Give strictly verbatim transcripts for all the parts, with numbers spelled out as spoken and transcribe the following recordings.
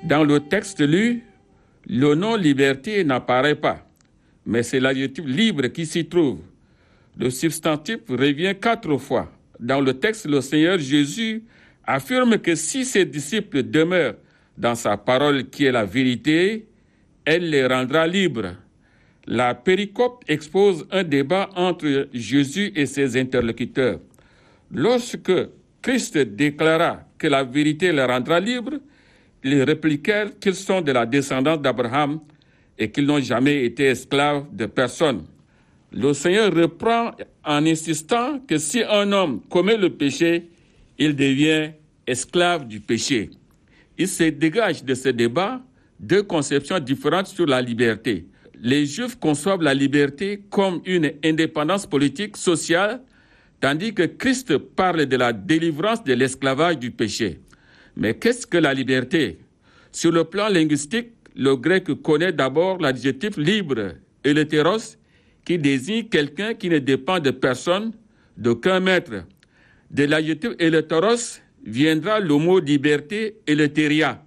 Dans le texte lu, le nom liberté n'apparaît pas, mais c'est l'adjectif libre qui s'y trouve. Le substantif revient quatre fois. Dans le texte, le Seigneur Jésus affirme que si ses disciples demeurent dans sa parole qui est la vérité, elle les rendra libres. La péricope expose un débat entre Jésus et ses interlocuteurs. Lorsque Christ déclara que la vérité les rendra libres, ils répliquèrent qu'ils sont de la descendance d'Abraham et qu'ils n'ont jamais été esclaves de personne. Le Seigneur reprend en insistant que si un homme commet le péché, il devient esclave du péché. Il se dégage de ce débat deux conceptions différentes sur la liberté. Les Juifs conçoivent la liberté comme une indépendance politique, sociale, tandis que Christ parle de la délivrance de l'esclavage du péché. Mais qu'est-ce que la liberté? Sur le plan linguistique, le grec connaît d'abord l'adjectif libre, eleutéros, qui désigne quelqu'un qui ne dépend de personne, d'aucun maître. De l'adjectif eleutéros viendra le mot liberté, eleutéria.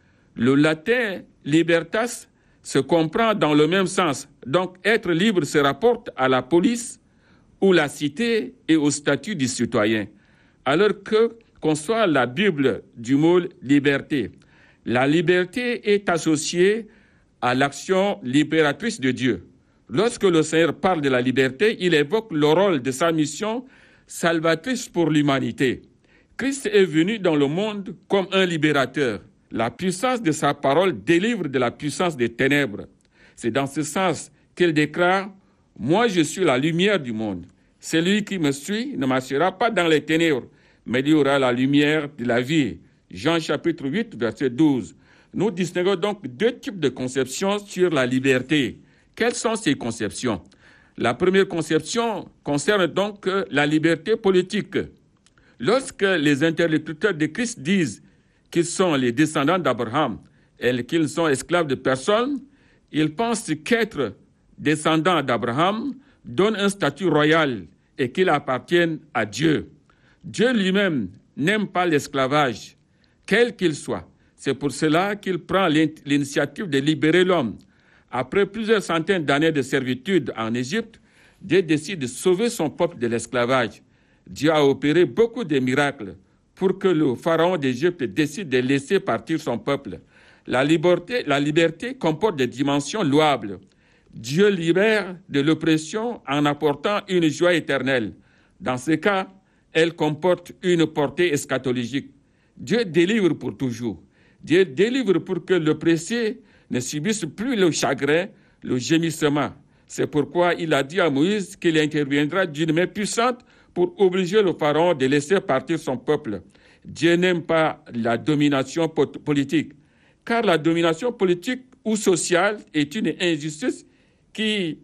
Le latin libertas se comprend dans le même sens. Donc, être libre se rapporte à la police ou la cité et au statut du citoyen. Alors que qu'on soit la Bible du mot liberté. La liberté est associée à l'action libératrice de Dieu. Lorsque le Seigneur parle de la liberté, il évoque le rôle de sa mission salvatrice pour l'humanité. Christ est venu dans le monde comme un libérateur. La puissance de sa parole délivre de la puissance des ténèbres. C'est dans ce sens qu'il déclare « Moi, je suis la lumière du monde. Celui qui me suit ne marchera pas dans les ténèbres, mais il y aura la lumière de la vie. » Jean chapitre huit, verset douze. Nous distinguons donc deux types de conceptions sur la liberté. Quelles sont ces conceptions? La première conception concerne donc la liberté politique. Lorsque les interlocuteurs de Christ disent qu'ils sont les descendants d'Abraham et qu'ils sont esclaves de personne, ils pensent qu'être descendants d'Abraham donne un statut royal et qu'ils appartiennent à Dieu. Dieu lui-même n'aime pas l'esclavage, quel qu'il soit. C'est pour cela qu'il prend l'initiative de libérer l'homme. Après plusieurs centaines d'années de servitude en Égypte, Dieu décide de sauver son peuple de l'esclavage. Dieu a opéré beaucoup de miracles pour que le pharaon d'Égypte décide de laisser partir son peuple. La liberté, la liberté comporte des dimensions louables. Dieu libère de l'oppression en apportant une joie éternelle. Dans ce cas, elle comporte une portée eschatologique. Dieu délivre pour toujours. Dieu délivre pour que l'oppressé ne subisse plus le chagrin, le gémissement. C'est pourquoi il a dit à Moïse qu'il interviendra d'une main puissante pour obliger le pharaon de laisser partir son peuple. Dieu n'aime pas la domination politique, car la domination politique ou sociale est une injustice qui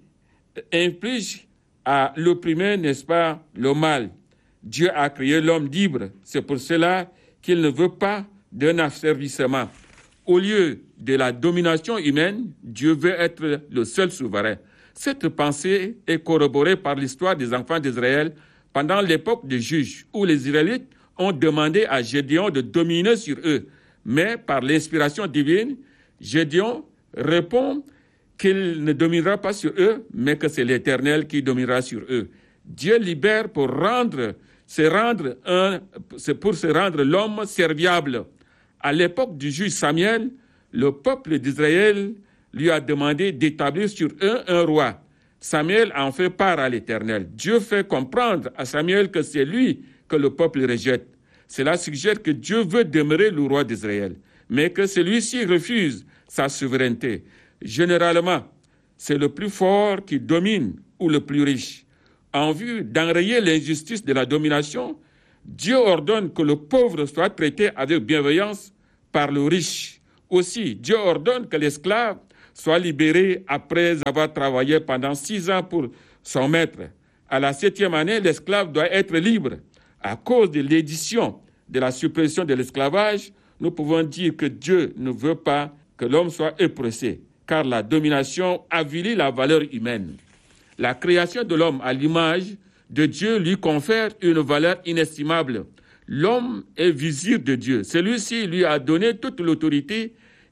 inflige à l'opprimé, n'est-ce pas, le mal. Dieu a créé l'homme libre. C'est pour cela qu'il ne veut pas d'un asservissement. Au lieu de la domination humaine, Dieu veut être le seul souverain. Cette pensée est corroborée par l'histoire des enfants d'Israël pendant l'époque des juges, où les Israélites ont demandé à Gédéon de dominer sur eux. Mais par l'inspiration divine, Gédéon répond qu'il ne dominera pas sur eux, mais que c'est l'Éternel qui dominera sur eux. Dieu libère pour rendre, se rendre un, c'est pour se rendre l'homme serviable. À l'époque du juge Samuel, le peuple d'Israël lui a demandé d'établir sur eux un roi. Samuel en fait part à l'Éternel. Dieu fait comprendre à Samuel que c'est lui que le peuple rejette. Cela suggère que Dieu veut demeurer le roi d'Israël, mais que celui-ci refuse sa souveraineté. Généralement, c'est le plus fort qui domine ou le plus riche. En vue d'enrayer l'injustice de la domination, Dieu ordonne que le pauvre soit traité avec bienveillance par le riche. Aussi, Dieu ordonne que l'esclave soit libéré après avoir travaillé pendant six ans pour son maître. À la septième année, l'esclave doit être libre. À cause de l'édition de la suppression de l'esclavage, nous pouvons dire que Dieu ne veut pas que l'homme soit oppressé, car la domination avilit la valeur humaine. La création de l'homme à l'image de Dieu lui confère une valeur inestimable. L'homme est visir de Dieu. Celui-ci lui a donné toute l'autorité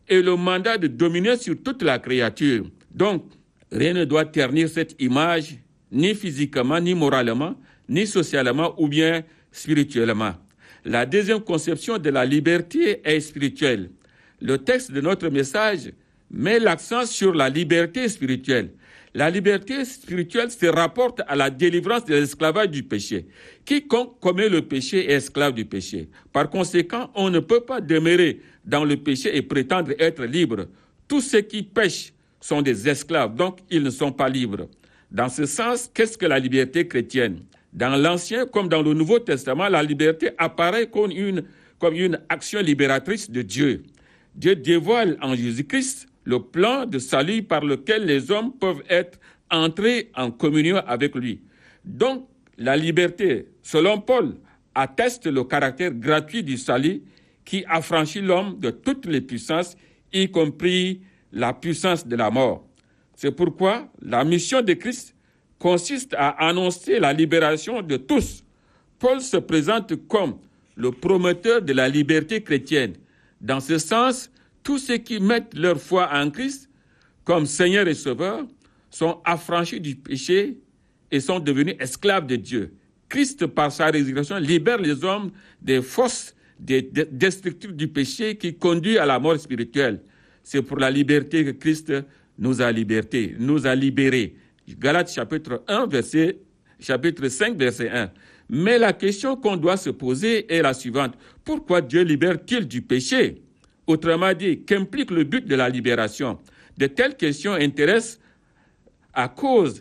et le mandat de dominer sur toute la créature. Donc, rien ne doit ternir cette image, ni physiquement, ni moralement, ni socialement ou bien spirituellement. La deuxième conception de la liberté est spirituelle. Le texte de notre message met l'accent sur la liberté spirituelle. La liberté spirituelle se rapporte à la délivrance de l'esclavage du péché. Quiconque commet le péché est esclave du péché. Par conséquent, on ne peut pas demeurer dans le péché et prétendre être libre. Tous ceux qui pêchent sont des esclaves, donc ils ne sont pas libres. Dans ce sens, qu'est-ce que la liberté chrétienne? Dans l'Ancien comme dans le Nouveau Testament, la liberté apparaît comme une, comme une action libératrice de Dieu. Dieu dévoile en Jésus-Christ le plan de salut par lequel les hommes peuvent être entrés en communion avec lui. Donc, la liberté, selon Paul, atteste le caractère gratuit du salut qui affranchit l'homme de toutes les puissances, y compris la puissance de la mort. C'est pourquoi la mission de Christ consiste à annoncer la libération de tous. Paul se présente comme le promoteur de la liberté chrétienne. Dans ce sens, tous ceux qui mettent leur foi en Christ comme Seigneur et Sauveur sont affranchis du péché et sont devenus esclaves de Dieu. Christ, par sa résurrection, libère les hommes des forces destructrices du péché qui conduit à la mort spirituelle. C'est pour la liberté que Christ nous a libertés, nous a libérés. Galates chapitre un, verset, chapitre cinq, verset un. Mais la question qu'on doit se poser est la suivante. Pourquoi Dieu libère-t-il du péché? Autrement dit, qu'implique le but de la libération? De telles questions intéressent à cause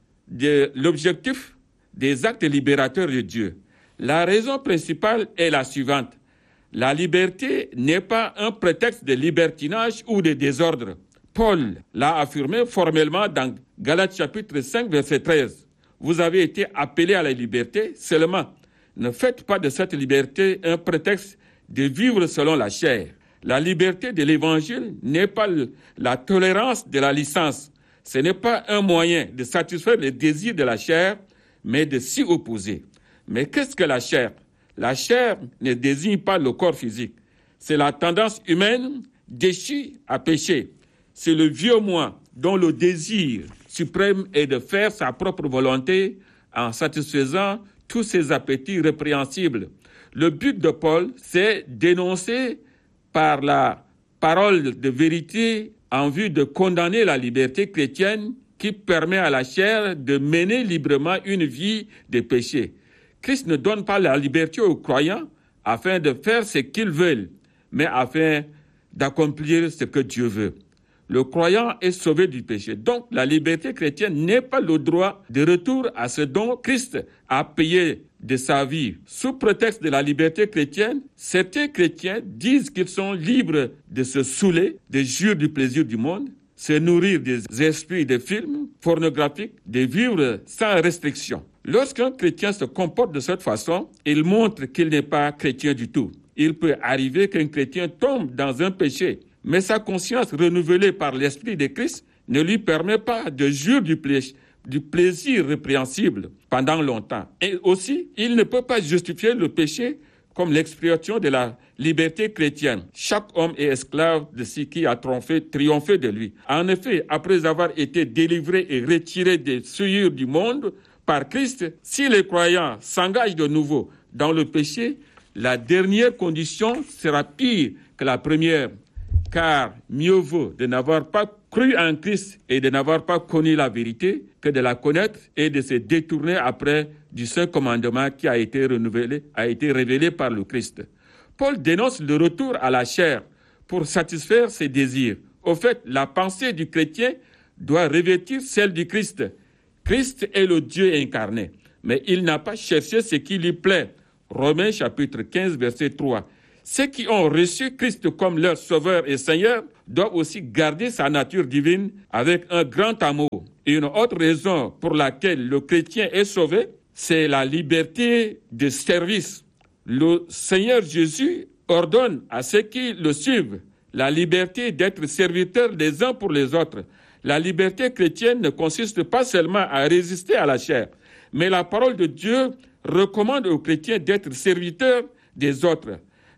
de l'objectif des actes libérateurs de Dieu. La raison principale est la suivante. La liberté n'est pas un prétexte de libertinage ou de désordre. Paul l'a affirmé formellement dans Galates chapitre cinq, verset treize. Vous avez été appelés à la liberté, seulement ne faites pas de cette liberté un prétexte de vivre selon la chair. La liberté de l'Évangile n'est pas la tolérance de la licence. Ce n'est pas un moyen de satisfaire les désirs de la chair, mais de s'y opposer. Mais qu'est-ce que la chair? La chair ne désigne pas le corps physique. C'est la tendance humaine déchue à pécher. C'est le vieux moi dont le désir suprême est de faire sa propre volonté en satisfaisant tous ses appétits répréhensibles. Le but de Paul, c'est d'énoncer par la parole de vérité en vue de condamner la liberté chrétienne qui permet à la chair de mener librement une vie de péché. Christ ne donne pas la liberté aux croyants afin de faire ce qu'ils veulent, mais afin d'accomplir ce que Dieu veut. Le croyant est sauvé du péché. Donc, la liberté chrétienne n'est pas le droit de retour à ce dont Christ a payé de sa vie. Sous prétexte de la liberté chrétienne, certains chrétiens disent qu'ils sont libres de se saouler, de jouir du plaisir du monde, se nourrir des esprits des films pornographiques, de vivre sans restriction. Lorsqu'un chrétien se comporte de cette façon, il montre qu'il n'est pas chrétien du tout. Il peut arriver qu'un chrétien tombe dans un péché, mais sa conscience renouvelée par l'Esprit de Christ ne lui permet pas de jouir du, pla- du plaisir répréhensible pendant longtemps. Et aussi, il ne peut pas justifier le péché comme l'expression de la liberté chrétienne. Chaque homme est esclave de ce qui a triomphé, triomphé de lui. En effet, après avoir été délivré et retiré des souillures du monde par Christ, si les croyants s'engagent de nouveau dans le péché, la dernière condition sera pire que la première. Car mieux vaut de n'avoir pas cru en Christ et de n'avoir pas connu la vérité que de la connaître et de se détourner après du saint commandement qui a été renouvelé, a été révélé par le Christ. Paul dénonce le retour à la chair pour satisfaire ses désirs. Au fait, la pensée du chrétien doit revêtir celle du Christ. Christ est le Dieu incarné, mais il n'a pas cherché ce qui lui plaît. Romains chapitre quinze, verset trois. Ceux qui ont reçu Christ comme leur sauveur et Seigneur doivent aussi garder sa nature divine avec un grand amour. Et une autre raison pour laquelle le chrétien est sauvé, c'est la liberté de service. Le Seigneur Jésus ordonne à ceux qui le suivent la liberté d'être serviteurs les uns pour les autres. La liberté chrétienne ne consiste pas seulement à résister à la chair, mais la parole de Dieu recommande aux chrétiens d'être serviteurs des autres.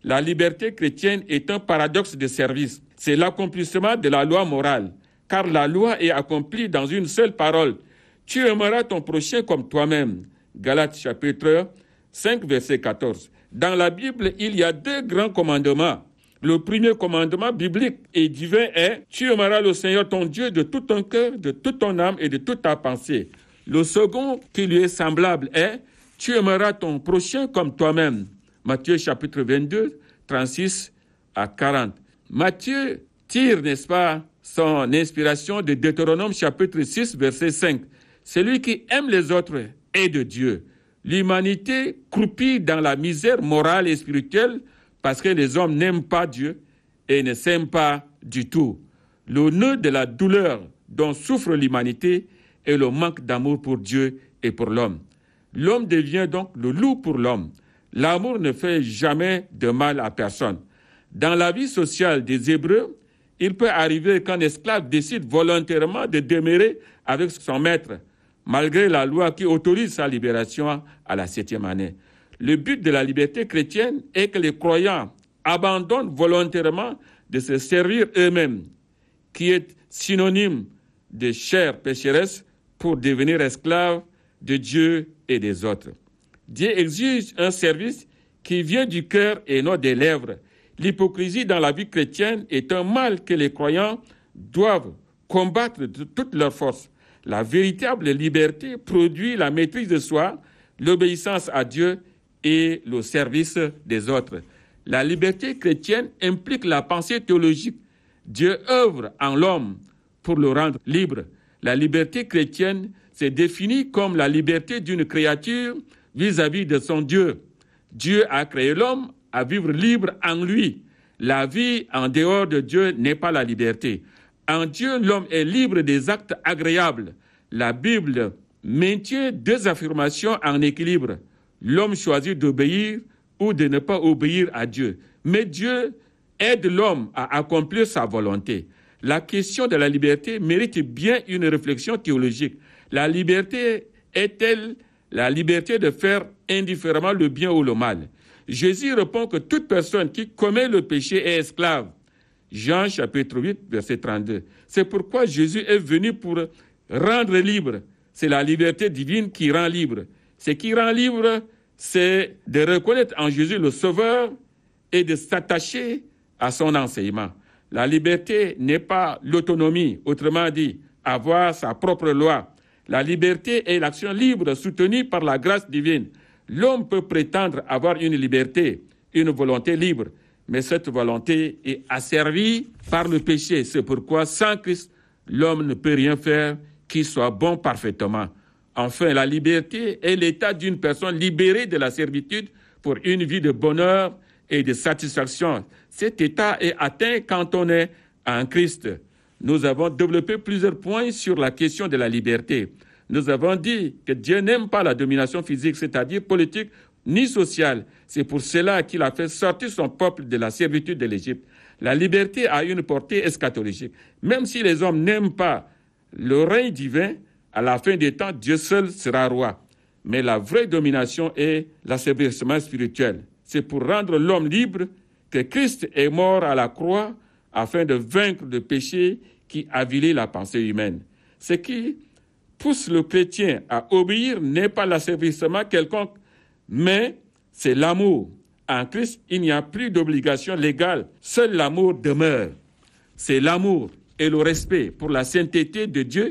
La liberté chrétienne est un paradoxe de service. C'est l'accomplissement de la loi morale, car la loi est accomplie dans une seule parole. Tu aimeras ton prochain comme toi-même. Galates chapitre cinq, verset quatorze. Dans la Bible, il y a deux grands commandements. Le premier commandement biblique et divin est « Tu aimeras le Seigneur ton Dieu de tout ton cœur, de toute ton âme et de toute ta pensée ». Le second qui lui est semblable est « Tu aimeras ton prochain comme toi-même ». Matthieu chapitre vingt-deux, trente-six à quarante. Matthieu tire, n'est-ce pas, son inspiration de Deutéronome chapitre six, verset cinq. Celui qui aime les autres est de Dieu. L'humanité croupit dans la misère morale et spirituelle parce que les hommes n'aiment pas Dieu et ne s'aiment pas du tout. Le nœud de la douleur dont souffre l'humanité est le manque d'amour pour Dieu et pour l'homme. L'homme devient donc le loup pour l'homme. L'amour ne fait jamais de mal à personne. Dans la vie sociale des Hébreux, il peut arriver qu'un esclave décide volontairement de demeurer avec son maître, malgré la loi qui autorise sa libération à la septième année. Le but de la liberté chrétienne est que les croyants abandonnent volontairement de se servir eux-mêmes, qui est synonyme de chair pécheresse, pour devenir esclaves de Dieu et des autres. Dieu exige un service qui vient du cœur et non des lèvres. L'hypocrisie dans la vie chrétienne est un mal que les croyants doivent combattre de toute leur force. La véritable liberté produit la maîtrise de soi, l'obéissance à Dieu et le service des autres. La liberté chrétienne implique la pensée théologique. Dieu œuvre en l'homme pour le rendre libre. La liberté chrétienne se définit comme la liberté d'une créature vis-à-vis de son Dieu. Dieu a créé l'homme à vivre libre en lui. La vie en dehors de Dieu n'est pas la liberté. En Dieu, l'homme est libre des actes agréables. La Bible maintient deux affirmations en équilibre. L'homme choisit d'obéir ou de ne pas obéir à Dieu. Mais Dieu aide l'homme à accomplir sa volonté. La question de la liberté mérite bien une réflexion théologique. La liberté est-elle la liberté de faire indifféremment le bien ou le mal? Jésus répond que toute personne qui commet le péché est esclave. Jean chapitre huit, verset trente-deux. C'est pourquoi Jésus est venu pour rendre libre. C'est la liberté divine qui rend libre. Ce qui rend libre, c'est de reconnaître en Jésus le Sauveur et de s'attacher à son enseignement. La liberté n'est pas l'autonomie, autrement dit, avoir sa propre loi. La liberté est l'action libre soutenue par la grâce divine. L'homme peut prétendre avoir une liberté, une volonté libre, mais cette volonté est asservie par le péché. C'est pourquoi, sans Christ, l'homme ne peut rien faire qui soit bon parfaitement. Enfin, la liberté est l'état d'une personne libérée de la servitude pour une vie de bonheur et de satisfaction. Cet état est atteint quand on est en Christ. Nous avons développé plusieurs points sur la question de la liberté. Nous avons dit que Dieu n'aime pas la domination physique, c'est-à-dire politique, ni sociale. C'est pour cela qu'il a fait sortir son peuple de la servitude de l'Égypte. La liberté a une portée eschatologique. Même si les hommes n'aiment pas le règne divin, à la fin des temps, Dieu seul sera roi. Mais la vraie domination est l'assouvrissement spirituel. C'est pour rendre l'homme libre que Christ est mort à la croix afin de vaincre le péché qui avilit la pensée humaine. Ce qui pousse le chrétien à obéir n'est pas l'asservissement quelconque, mais c'est l'amour. En Christ, il n'y a plus d'obligation légale, seul l'amour demeure. C'est l'amour et le respect pour la sainteté de Dieu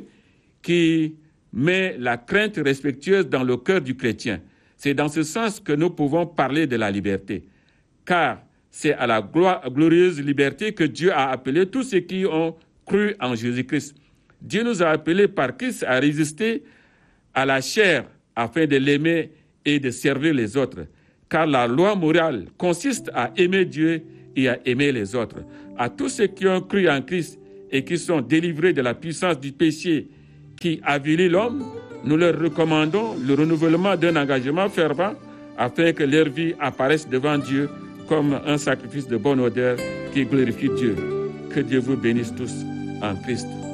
qui met la crainte respectueuse dans le cœur du chrétien. C'est dans ce sens que nous pouvons parler de la liberté, car c'est à la glorieuse liberté que Dieu a appelé tous ceux qui ont cru en Jésus-Christ. Dieu nous a appelés par Christ à résister à la chair afin de l'aimer et de servir les autres. Car la loi morale consiste à aimer Dieu et à aimer les autres. À tous ceux qui ont cru en Christ et qui sont délivrés de la puissance du péché qui avilit l'homme, nous leur recommandons le renouvellement d'un engagement fervent afin que leur vie apparaisse devant Dieu comme un sacrifice de bonne odeur qui glorifie Dieu. Que Dieu vous bénisse tous en Christ.